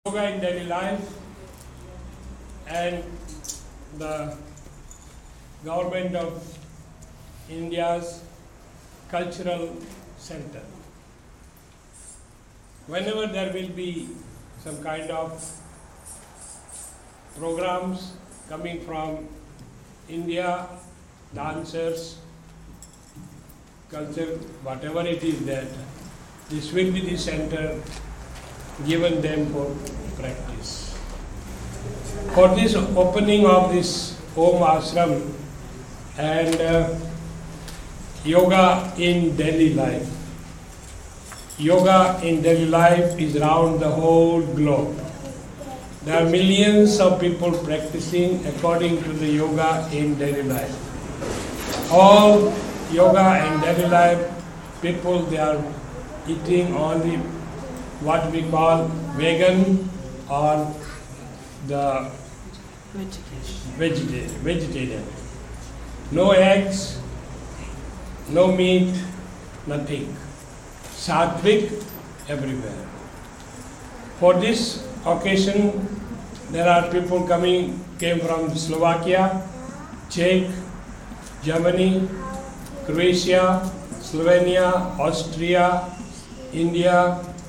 Yoga in daily life and the government of India's cultural center. Whenever there will be some kind of programs coming from India, dancers, culture, whatever it is that, this will be the center given them for practice. For this opening of this Om Ashram and yoga in daily life. Yoga in daily life is around the whole globe. There are millions of people practicing according to the yoga in daily life. All yoga in daily life people, they are eating only what we call vegan or the vegetarian. No eggs, no meat, nothing. Sattvic everywhere. For this occasion, there are people came from Slovakia, Czech, Germany, Croatia, Slovenia, Austria, India,